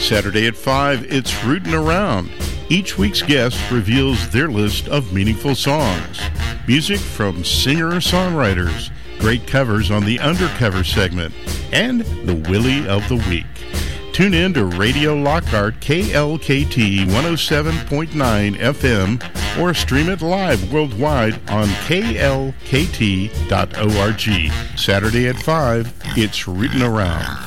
Saturday at 5, it's Rootin' Around. Each week's guest reveals their list of meaningful songs. Music from singer-songwriters, great covers on the Undercover segment, and the Willie of the Week. Tune in to Radio Lockhart KLKT 107.9 FM or stream it live worldwide on klkt.org. Saturday at 5, it's Rootin' Around.